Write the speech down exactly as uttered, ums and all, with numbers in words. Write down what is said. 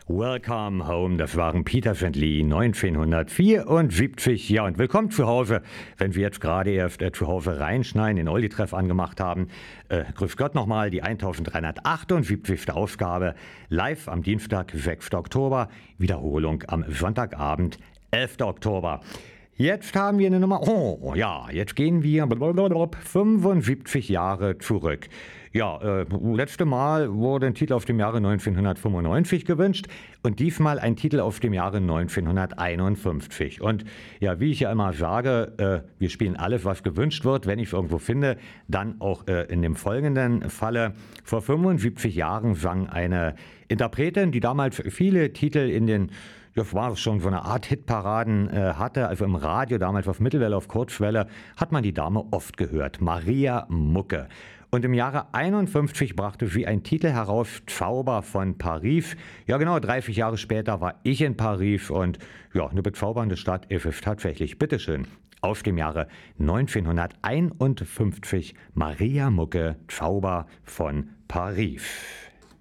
Welcome Home, das waren Peter Van Lee neunzehnhundertvierundsiebzig. Ja, und willkommen zu Hause, wenn wir jetzt gerade erst äh, zu Hause reinschneiden, den Olli-Treff angemacht haben. Äh, grüß Gott nochmal, die eintausenddreihundertachtundsiebzigste Ausgabe, live am Dienstag, sechster Oktober, Wiederholung am Sonntagabend, elfter Oktober. Jetzt haben wir eine Nummer, oh ja, jetzt gehen wir fünfundsiebzig Jahre zurück. Ja, äh, letzte Mal wurde ein Titel aus dem Jahre neunzehnhundertfünfundneunzig gewünscht und diesmal ein Titel aus dem Jahre neunzehnhunderteinundfünfzig. Und ja, wie ich ja immer sage, äh, wir spielen alles, was gewünscht wird. Wenn ich es irgendwo finde, dann auch äh, in dem folgenden Falle. Vor fünfundsiebzig Jahren sang eine Interpretin, die damals viele Titel in den, das war schon so eine Art Hitparaden äh, hatte, also im Radio, damals auf Mittelwelle, auf Kurzwelle, hat man die Dame oft gehört, Maria Mucke. Und im Jahre einundfünfzig brachte sie einen Titel heraus, Zauber von Paris. Ja genau, dreißig Jahre später war ich in Paris und ja, eine bezaubernde Stadt ist es tatsächlich. Bitteschön, aus dem Jahre neunzehnhunderteinundfünfzig, Maria Mucke, Zauber von Paris.